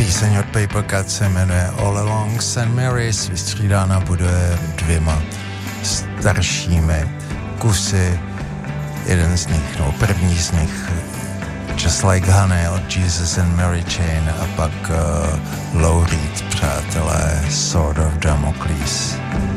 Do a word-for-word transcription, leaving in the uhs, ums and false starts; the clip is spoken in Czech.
Píseň od Paper Cut se jmenuje All Along Saint Mary's, vystřídána bude dvěma staršími kusy. Jeden z nich, no první z nich, Just Like Honey od Jesus and Mary Chain, a pak uh, Lou Reed, přátelé, Sword of Damocles.